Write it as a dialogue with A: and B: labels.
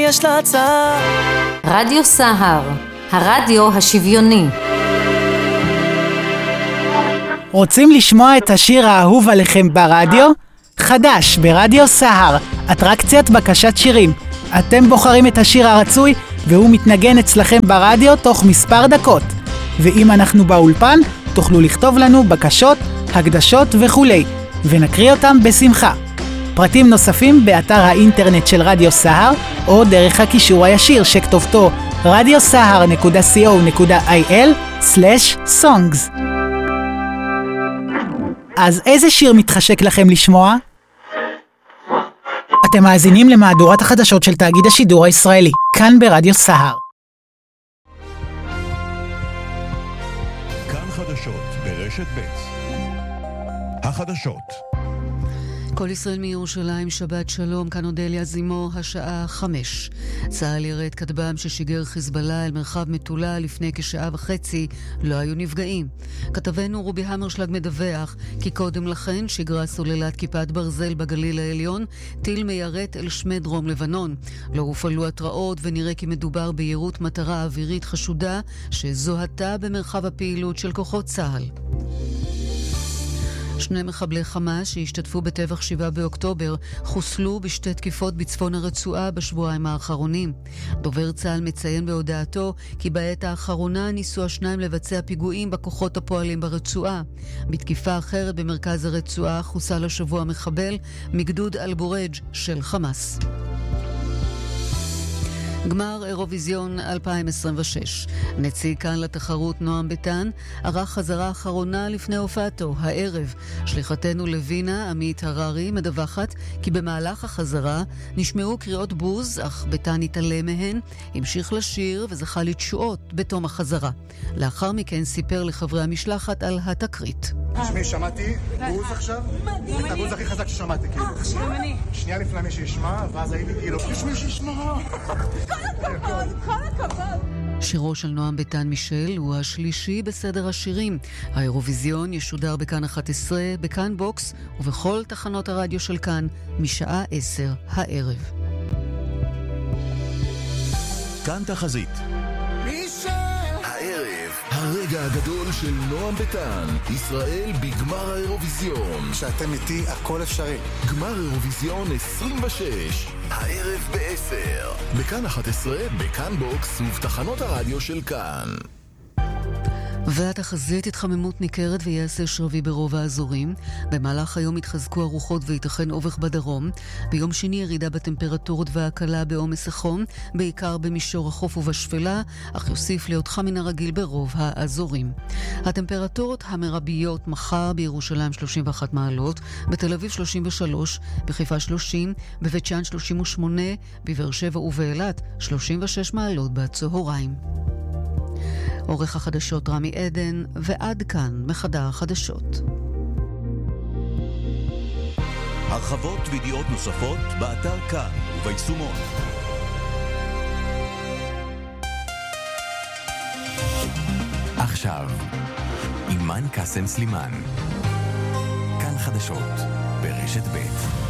A: יש לה הצעה.
B: רדיו סהר, הרדיו השוויוני.
C: רוצים לשמוע את השיר האהוב עליכם ברדיו? חדש ברדיו סהר, אטרקציית בקשת שירים. אתם בוחרים את השיר הרצוי והוא מתנגן אצלכם ברדיו תוך מספר דקות. ואם אנחנו באולפן, תוכלו לכתוב לנו בקשות, הקדשות וכולי, ונקריא אותם בשמחה. פרטים נוספים באתר האינטרנט של רדיו סהר, או דרך הקישור הישיר שכתובתו radiosahar.co.il/songs. אז איזה שיר מתחשק לכם לשמוע? אתם מאזינים למהדורת החדשות של תאגיד השידור הישראלי, כאן ברדיו סהר.
D: כאן חדשות ברשת ב'. החדשות.
E: כל ישראל מירושלים, שבת שלום, כאן אודליה זימו, השעה 5. צה"ל ירד כטב"ם ששיגר חיזבאללה אל מרחב מטולה לפני כשעה וחצי, לא היו נפגעים. כתבנו רובי המרשלג מדווח כי קודם לכן שיגרה סוללת כיפת ברזל בגליל העליון, טיל מיירט אל שמי דרום לבנון. לא הופעלו התראות ונראה כי מדובר ביירוט מטרה אווירית חשודה שזוהתה במרחב הפעילות של כוחות צה"ל. 2 מחבלי חמאס שהשתתפו בטבח 7 באוקטובר חוסלו בשתי תקיפות בצפון הרצועה בשבועיים האחרונים. דובר צה"ל מציין בהודעתו כי בעת האחרונה ניסו השניים לבצע פיגועים בכוחות הפועלים ברצועה. בתקיפה אחרת במרכז הרצועה חוסל השבוע מחבל מגדוד אל-בורג' של חמאס. גמר אירוויזיון 2026. נציג כאן לתחרות נועם ביטן ערך חזרה אחרונה לפני הופעתו הערב. שליחתנו לווינה עמית הררי מדווחת כי במהלך החזרה נשמעו קריאות בוז, אך ביטן התעלם מהן, המשיך לשיר וזכה לתשואות בתום החזרה. לאחר מכן סיפר לחברי המשלחת על התקרית.
F: תשמעי, שמעתי בוז עכשיו, את הבוז הכי חזק ששמעתי, כאילו. שנייה לפני מי שישמע, ואז הייתי כאילו, תשמעי שישמע.
E: כל הכבוד. שירו של נועם ביטן מישל הוא השלישי בסדר השירים. האירוויזיון ישודר בכאן 11, בכאן בוקס ובכל תחנות הרדיו של כאן משעה 10 הערב.
D: כאן תחזית. הרגע הגדול של נועם ביטן, ישראל בגמר האירוויזיון.
F: כשאתם איתי הכל אפשרי.
D: גמר אירוויזיון 26, הערב ב-10. בכאן 11, בכאן בוקס ובתחנות הרדיו של כאן.
E: והתחזית התחממות ניכרת ויעשה שרבי ברוב האזורים. במהלך היום התחזקו הרוחות ויתכן אובך בדרום. ביום שני ירידה בטמפרטורות והקלה בעומס החום, בעיקר במישור החוף ובשפלה, אך יוסיף להיות חם מן הרגיל ברוב האזורים. הטמפרטורות המרביות מחר בירושלים 31 מעלות, בתל אביב 33, בחיפה 30, בבית שאן 38, בבאר שבע ובאילת 36 מעלות בצהריים. עורך החדשות רמי עדן, ועד כאן מחדר החדשות.
D: הרחבות וידיעות נוספות באתר כאן וביישומון.
G: עכשיו, אימן קסם סלימן. כאן חדשות ברשת ב'.